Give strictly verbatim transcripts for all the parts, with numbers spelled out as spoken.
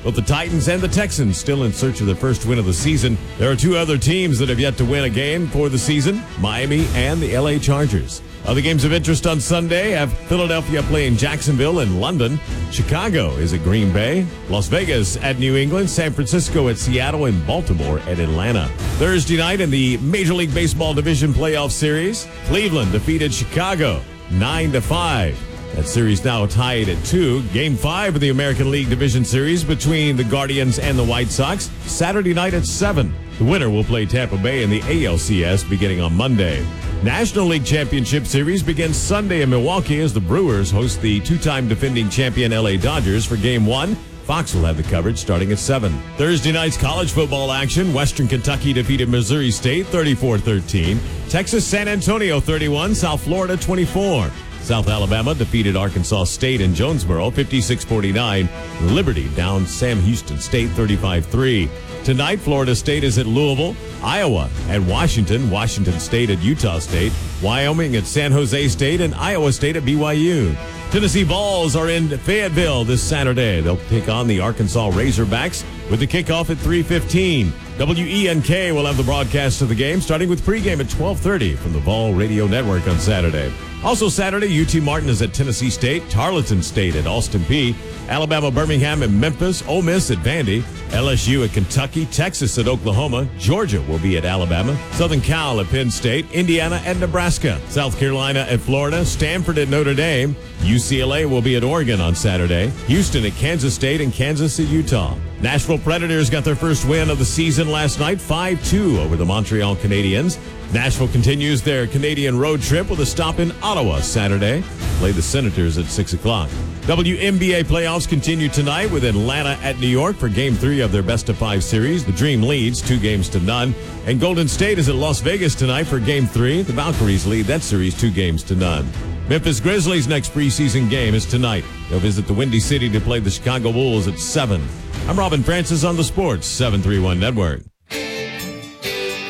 Both the Titans and the Texans still in search of their first win of the season. There are two other teams that have yet to win a game for the season, Miami and the L A Chargers. Other games of interest on Sunday have Philadelphia playing Jacksonville and London. Chicago is at Green Bay. Las Vegas at New England. San Francisco at Seattle, and Baltimore at Atlanta. Thursday night in the Major League Baseball Division Playoff Series, Cleveland defeated Chicago nine to five. That series now tied at two. Game five of the American League Division Series between the Guardians and the White Sox, Saturday night at seven. The winner will play Tampa Bay in the A L C S beginning on Monday. National League Championship Series begins Sunday in Milwaukee as the Brewers host the two-time defending champion L A Dodgers for Game one. Fox will have the coverage starting at seven. Thursday night's college football action. Western Kentucky defeated Missouri State thirty-four thirteen. Texas San Antonio thirty-one, South Florida twenty-four. South Alabama defeated Arkansas State in Jonesboro fifty-six forty-nine. Liberty downed Sam Houston State thirty-five three. Tonight, Florida State is at Louisville, Iowa at Washington, Washington State at Utah State, Wyoming at San Jose State, and Iowa State at B Y U. Tennessee Vols are in Fayetteville this Saturday. They'll take on the Arkansas Razorbacks with the kickoff at three fifteen. W E N K will have the broadcast of the game starting with pregame at twelve thirty from the Vol Radio Network on Saturday. Also Saturday, U T Martin is at Tennessee State, Tarleton State at Austin Peay, Alabama, Birmingham, and Memphis, Ole Miss at Vandy, L S U at Kentucky, Texas at Oklahoma, Georgia will be at Alabama, Southern Cal at Penn State, Indiana at Nebraska, South Carolina at Florida, Stanford at Notre Dame, U C L A will be at Oregon on Saturday, Houston at Kansas State, and Kansas at Utah. Nashville Predators got their first win of the season last night, five two over the Montreal Canadiens. Nashville continues their Canadian road trip with a stop in Ottawa Saturday. Play the Senators at six o'clock. W N B A playoffs continue tonight with Atlanta at New York for Game three of their best-of-five series. The Dream leads two games to none. And Golden State is at Las Vegas tonight for Game three. The Valkyries lead that series two games to none. Memphis Grizzlies' next preseason game is tonight. They'll visit the Windy City to play the Chicago Bulls at seven. I'm Robin Francis on the Sports seven thirty-one Network.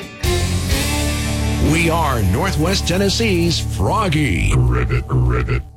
We are Northwest Tennessee's Froggy. Ribbit, ribbit.